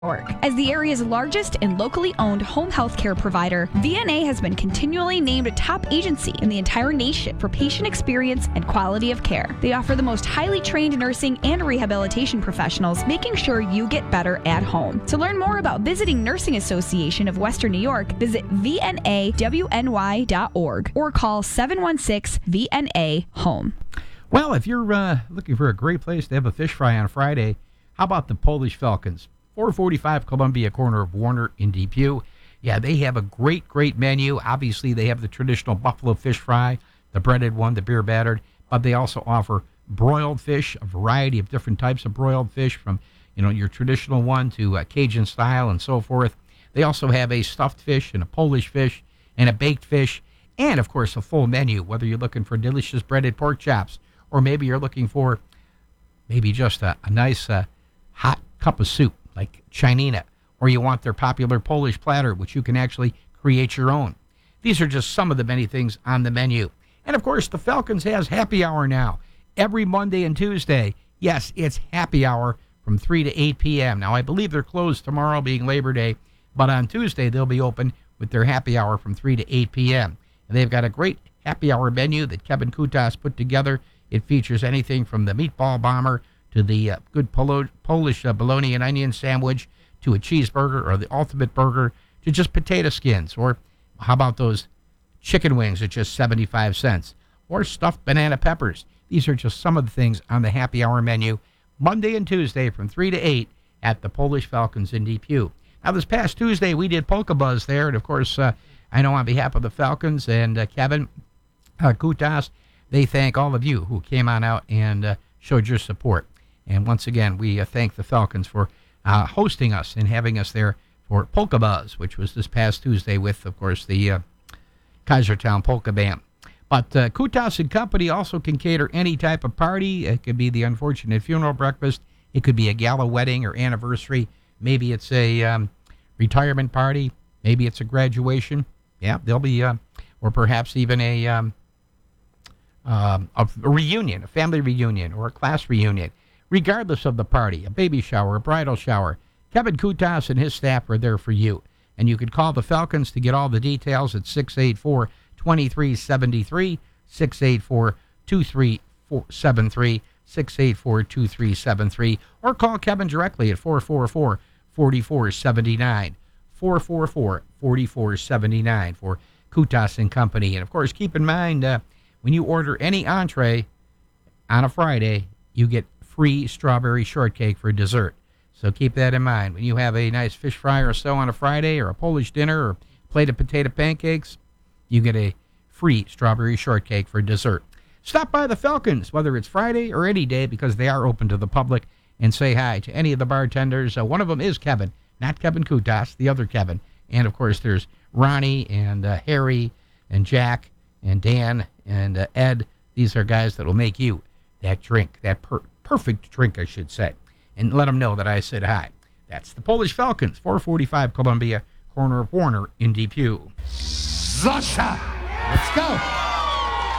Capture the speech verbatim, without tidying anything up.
As the area's largest and locally owned home health care provider, V N A has been continually named a top agency in the entire nation for patient experience and quality of care. They offer the most highly trained nursing and rehabilitation professionals, making sure you get better at home. To learn more about visiting Nursing Association of Western New York, visit V N A W N Y dot org or call seven one six V N A home. Well, if you're uh, looking for a great place to have a fish fry on Friday, how about the Polish Falcons? four forty-five Columbia, corner of Warner in Depew. Yeah, they have a great, great menu. Obviously, they have the traditional buffalo fish fry, the breaded one, the beer battered, but they also offer broiled fish, a variety of different types of broiled fish, from you know your traditional one to uh, Cajun style and so forth. They also have a stuffed fish and a Polish fish and a baked fish, and of course a full menu, whether you're looking for delicious breaded pork chops or maybe you're looking for maybe just a, a nice uh, hot cup of soup like Chinina, or you want their popular Polish platter, which you can actually create your own. These are just some of the many things on the menu. And of course, the Falcons has happy hour now, every Monday and Tuesday. Yes, it's happy hour from three to eight p.m. Now, I believe they're closed tomorrow being Labor Day, but on Tuesday they'll be open with their happy hour from three to eight p.m. And they've got a great happy hour menu that Kevin Kutas put together. It features anything from the meatball bomber to the uh, good Polo- Polish uh, bologna and onion sandwich, to a cheeseburger or the ultimate burger, to just potato skins, or how about those chicken wings at just seventy-five cents, or stuffed banana peppers. These are just some of the things on the happy hour menu, Monday and Tuesday from three to eight at the Polish Falcons in Depew. Now, this past Tuesday, we did Polka Buzz there, and of course, uh, I know on behalf of the Falcons and uh, Kevin uh, Kutas, they thank all of you who came on out and uh, showed your support. And once again, we uh, thank the Falcons for uh, hosting us and having us there for Polka Buzz, which was this past Tuesday with, of course, the uh, Kaisertown Polka Band. But uh, Kutas and Company also can cater any type of party. It could be the unfortunate funeral breakfast. It could be a gala wedding or anniversary. Maybe it's a um, retirement party. Maybe it's a graduation. Yeah, there'll be, uh, or perhaps even a, um, um, a reunion, a family reunion or a class reunion. Regardless of the party, a baby shower, a bridal shower, Kevin Kutas and his staff are there for you. And you can call the Falcons to get all the details at six eight four, two three seven three, six eight four, two three seven three, six eight four, two three seven three, or call Kevin directly at four four four, four four seven nine, four four four, four four seven nine for Kutas and Company. And, of course, keep in mind, uh, when you order any entree on a Friday, you get free strawberry shortcake for dessert. So keep that in mind. When you have a nice fish fry or so on a Friday, or a Polish dinner, or a plate of potato pancakes, you get a free strawberry shortcake for dessert. Stop by the Falcons, whether it's Friday or any day, because they are open to the public, and say hi to any of the bartenders. Uh, one of them is Kevin, not Kevin Kutas, the other Kevin. And, of course, there's Ronnie and uh, Harry and Jack and Dan and uh, Ed. These are guys that will make you that drink, that per- perfect drink, I should say. And let them know that I said hi. That's the Polish Falcons, four forty-five Columbia, corner of Warner in Depew. Zasha! Let's go!